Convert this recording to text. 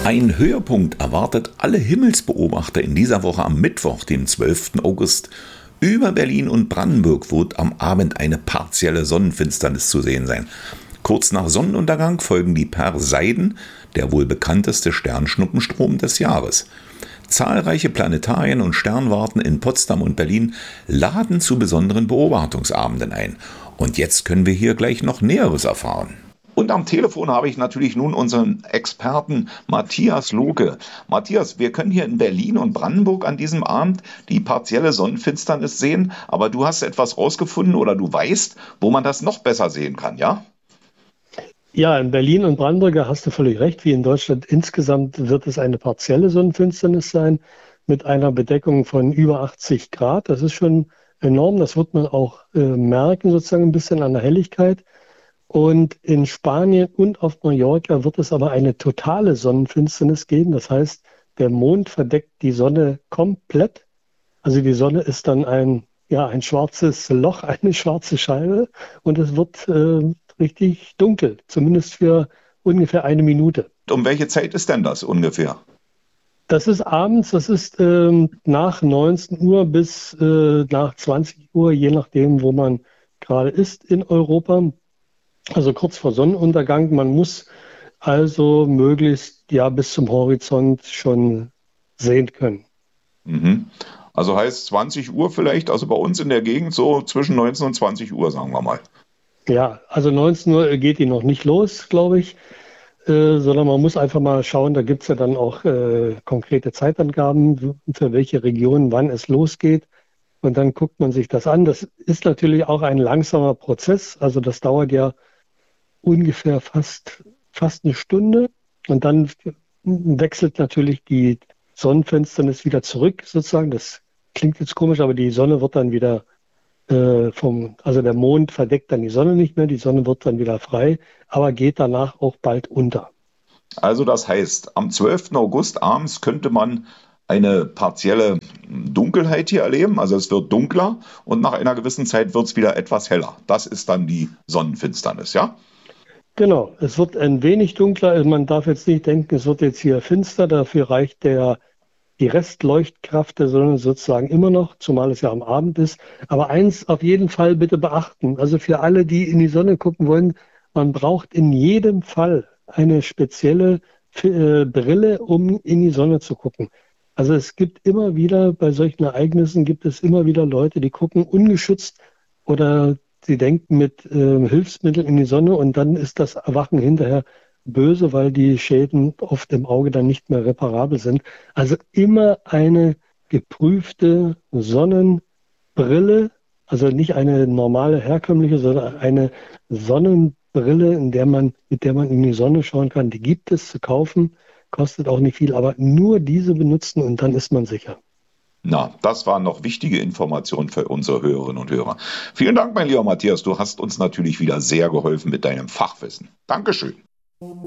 Ein Höhepunkt erwartet alle Himmelsbeobachter in dieser Woche am Mittwoch, den 12. August. Über Berlin und Brandenburg wird am Abend eine partielle Sonnenfinsternis zu sehen sein. Kurz nach Sonnenuntergang folgen die Perseiden, der wohl bekannteste Sternschnuppenstrom des Jahres. Zahlreiche Planetarien und Sternwarten in Potsdam und Berlin laden zu besonderen Beobachtungsabenden ein. Und jetzt können wir hier gleich noch Näheres erfahren. Und am Telefon habe ich natürlich nun unseren Experten Matthias Lohke. Matthias, wir können hier in Berlin und Brandenburg an diesem Abend die partielle Sonnenfinsternis sehen, aber du hast etwas rausgefunden oder du weißt, wo man das noch besser sehen kann, ja? Ja, in Berlin und Brandenburg hast du völlig recht. Wie in Deutschland insgesamt wird es eine partielle Sonnenfinsternis sein mit einer Bedeckung von über 80 Grad. Das ist schon enorm. Das wird man auch merken, sozusagen ein bisschen an der Helligkeit. Und in Spanien und auf Mallorca wird es aber eine totale Sonnenfinsternis geben. Das heißt, der Mond verdeckt die Sonne komplett. Also die Sonne ist dann ein schwarzes Loch, eine schwarze Scheibe und es wird richtig dunkel, zumindest für ungefähr eine Minute. Um welche Zeit ist denn das ungefähr? Das ist abends, das ist nach 19 Uhr bis nach 20 Uhr, je nachdem, wo man gerade ist in Europa. Also kurz vor Sonnenuntergang. Man muss also möglichst bis zum Horizont schon sehen können. Mhm. Also heißt 20 Uhr vielleicht, also bei uns in der Gegend so zwischen 19 und 20 Uhr, sagen wir mal. Ja, also 19 Uhr geht die noch nicht los, glaube ich, sondern man muss einfach mal schauen, da gibt es ja dann auch konkrete Zeitangaben, für welche Region wann es losgeht. Und dann guckt man sich das an. Das ist natürlich auch ein langsamer Prozess. Also das dauert ja ungefähr fast eine Stunde. Und dann wechselt natürlich die Sonnenfinsternis wieder zurück, sozusagen. Das klingt jetzt komisch, aber die Sonne wird dann wieder also der Mond verdeckt dann die Sonne nicht mehr, die Sonne wird dann wieder frei, aber geht danach auch bald unter. Also das heißt, am 12. August abends könnte man eine partielle Dunkelheit hier erleben, also es wird dunkler und nach einer gewissen Zeit wird es wieder etwas heller. Das ist dann die Sonnenfinsternis, ja? Genau, es wird ein wenig dunkler, man darf jetzt nicht denken, es wird jetzt hier finster, dafür reicht die Restleuchtkraft der Sonne sozusagen immer noch, zumal es ja am Abend ist. Aber eins auf jeden Fall bitte beachten, also für alle, die in die Sonne gucken wollen, man braucht in jedem Fall eine spezielle Brille, um in die Sonne zu gucken. Also es gibt immer wieder, bei solchen Ereignissen gibt es immer wieder Leute, die gucken ungeschützt oder sie denken mit Hilfsmitteln in die Sonne und dann ist das Erwachen hinterher böse, weil die Schäden oft im Auge dann nicht mehr reparabel sind. Also immer eine geprüfte Sonnenbrille, also nicht eine normale herkömmliche, sondern eine Sonnenbrille, mit der man in die Sonne schauen kann. Die gibt es zu kaufen, kostet auch nicht viel, aber nur diese benutzen und dann ist man sicher. Na, das waren noch wichtige Informationen für unsere Hörerinnen und Hörer. Vielen Dank, mein lieber Matthias. Du hast uns natürlich wieder sehr geholfen mit deinem Fachwissen. Dankeschön.